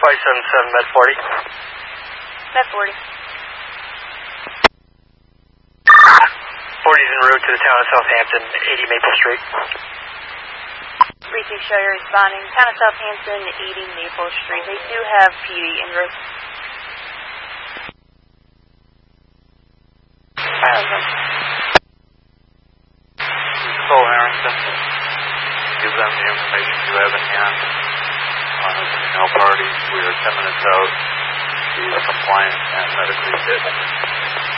577 Med 40. Med 40. 40's en route to the town of Southampton, 80 Maple Street. 32 show you're responding. Town of Southampton, 80 Maple Street. They do have PD en route. Control Harrington. Give them the information you have in hand. No parties. We are 10 minutes out. He is compliant and medically fit.